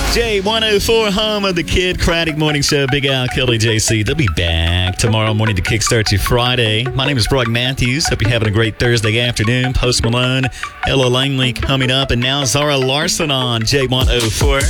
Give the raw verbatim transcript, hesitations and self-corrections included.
J one oh four, home of the Kid Craddock Morning Show. Big Al, Kelly, J C. They'll be back tomorrow morning to kickstart your Friday. My name is Brock Matthews. Hope you're having a great Thursday afternoon. Post Malone, Ella Langley coming up, and now Zara Larson on J one oh four.